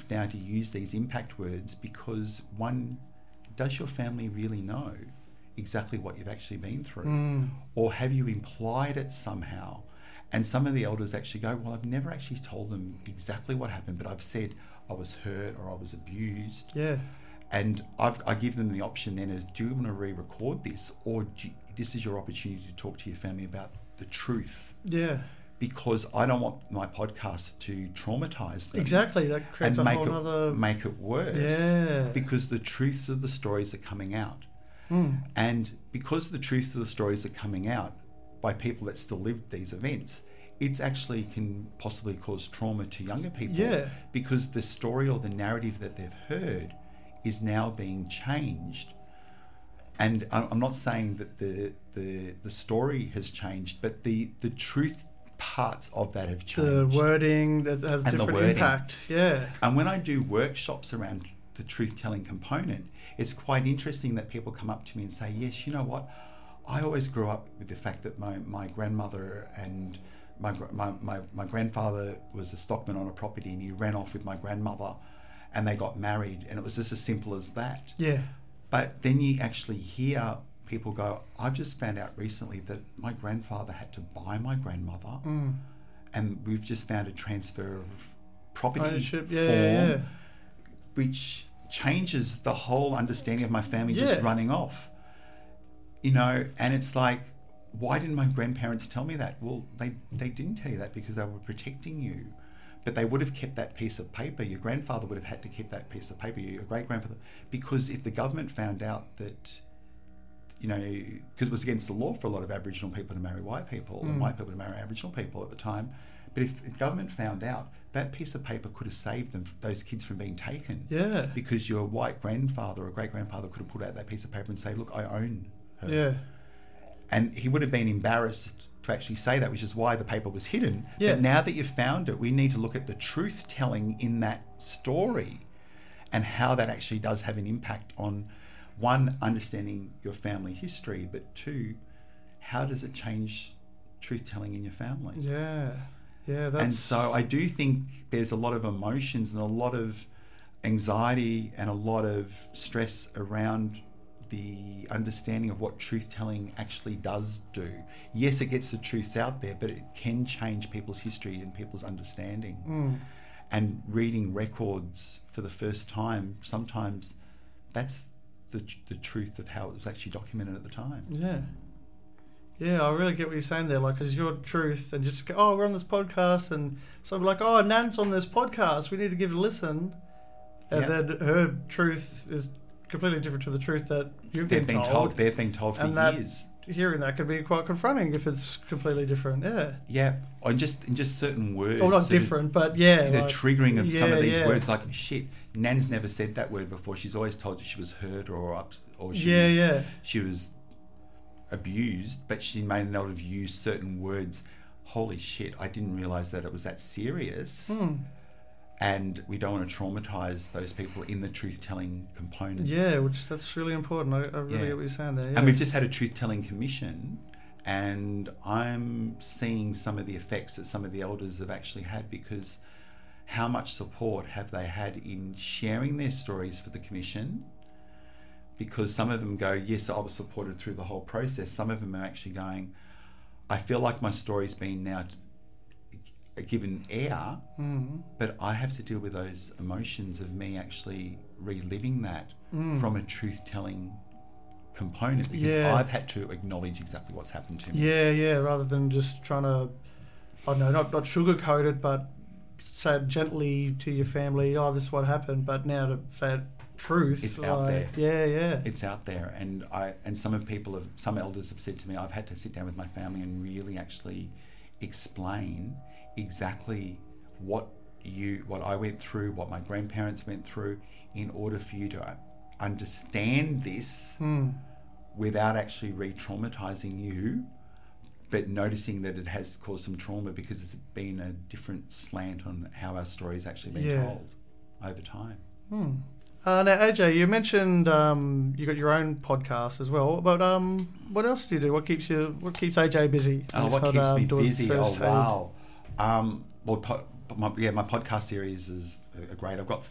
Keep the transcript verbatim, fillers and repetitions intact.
now to use these impact words because, one, does your family really know exactly what you've actually been through? Mm. Or have you implied it somehow? And some of the elders actually go, well, I've never actually told them exactly what happened, but I've said I was hurt or I was abused. Yeah. And I've, I give them the option then is, do you want to re-record this? Or do you, this is your opportunity to talk to your family about the truth. Yeah. Because I don't want my podcast to traumatise them. Exactly. That creates and a make whole it, other... make it worse. Yeah. Because the truths of the stories are coming out. Mm. And because the truth of the stories are coming out by people that still lived these events, it's actually can possibly cause trauma to younger people. Yeah. Because the story or the narrative that they've heard is now being changed. And I'm not saying that the the, the story has changed, but the, the truth parts of that have changed. The wording that has And the different wording. impact. Yeah. And when I do workshops around the truth-telling component, it's quite interesting that people come up to me and say, yes, you know what, I always grew up with the fact that my, my grandmother and my, my, my, my grandfather was a stockman on a property and he ran off with my grandmother and they got married, and it was just as simple as that. Yeah. But then you actually hear people go, I've just found out recently that my grandfather had to buy my grandmother, Mm. and we've just found a transfer of property Ownership. Yeah, form, yeah, yeah. which changes the whole understanding of my family just Yeah. running off. You know, and it's like, why didn't my grandparents tell me that? Well, they, they didn't tell you that because they were protecting you. But they would have kept that piece of paper. Your grandfather would have had to keep that piece of paper, your great-grandfather. Because if the government found out that, you know, because it was against the law for a lot of Aboriginal people to marry white people, Mm. and white people to marry Aboriginal people at the time. But if the government found out, that piece of paper could have saved them, those kids from being taken. Yeah. Because your white grandfather or great-grandfather could have pulled out that piece of paper and say, look, I own her. Yeah. And he would have been embarrassed to actually say that, which is why the paper was hidden. Yeah. But now that you've found it, we need to look at the truth telling in that story and how that actually does have an impact on, one, understanding your family history, but two, how does it change truth telling in your family? Yeah. Yeah. That's... And so I do think there's a lot of emotions and a lot of anxiety and a lot of stress around the understanding of what truth-telling actually does do. Yes, it gets the truth out there, but it can change people's history and people's understanding. Mm. And reading records for the first time, sometimes that's the the truth of how it was actually documented at the time. Yeah. Yeah, I really get what you're saying there. Like, because your truth, and just go, oh, we're on this podcast, and so I'm like, oh, Nan's on this podcast, we need to give it a listen. And Yeah. then her truth is completely different to the truth that you've They've been, been told. told. They've been told for And that- years. Hearing that can be quite confronting if it's completely different. Yeah. Yeah, or just in just certain words. Or not that are- different, but yeah. the like- triggering of some yeah, of these yeah. words, like shit. Nan's never said that word before. She's always told you she was hurt or up, or she Yeah, was, yeah. she was abused, but she may not have used certain words. Holy shit! I didn't realize that it was that serious. Hmm. And we don't want to traumatize those people in the truth-telling components. Yeah, which that's really important. I, I really Yeah. get what you're saying there. Yeah. And we've just had a truth-telling commission, and I'm seeing some of the effects that some of the elders have actually had, because how much support have they had in sharing their stories for the commission? Because some of them go, yes, I was supported through the whole process. Some of them are actually going, I feel like my story's been now given air, Mm. but I have to deal with those emotions of me actually reliving that Mm. from a truth-telling component, because Yeah. I've had to acknowledge exactly what's happened to me. Yeah, yeah, rather than just trying to, I don't know, not, not sugarcoat it, but say it gently to your family, oh, this is what happened, but now to say it truth. It's out like, there. Yeah, yeah. It's out there, and I and some of people have, some elders have said to me, I've had to sit down with my family and really actually explain exactly what you, what I went through, what my grandparents went through, in order for you to understand this Mm. without actually re-traumatizing you, but noticing that it has caused some trauma because it's been a different slant on how our story's actually been Yeah. told over time. Hmm. Uh, now, A J, you mentioned um, you got your own podcast as well, but um, what else do you do? What keeps you? What keeps A J busy? Oh, He's what not, keeps um, me doing busy? Oh, first aid. wow. Um, well, po- my, yeah, my podcast series is uh, great. I've got